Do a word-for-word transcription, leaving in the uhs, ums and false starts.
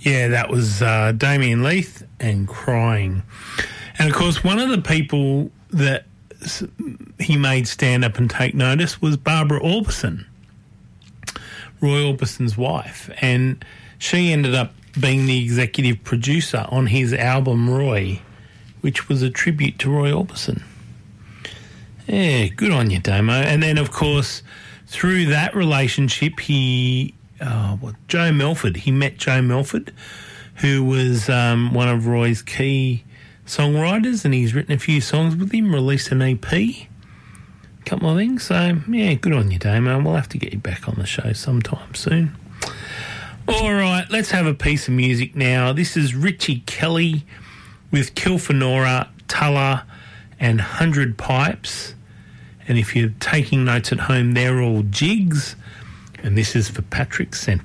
Yeah, that was uh, Damien Leith and Crying. And, of course, one of the people that he made stand up and take notice was Barbara Orbison, Roy Orbison's wife. And she ended up being the executive producer on his album Roy, which was a tribute to Roy Orbison. Yeah, good on you, Damo. And then, of course, through that relationship, he... Oh, what, Joe Melford. He met Joe Melford, who was um, one of Roy's key songwriters, and he's written a few songs with him, released an E P, a couple of things. So, yeah, good on you, Damo. We'll have to get you back on the show sometime soon. All right, let's have a piece of music now. This is Richie Kelly with Kilfenora, Tulla and Hundred Pipes. And if you're taking notes at home, they're all jigs. And this is for Patrick Centre.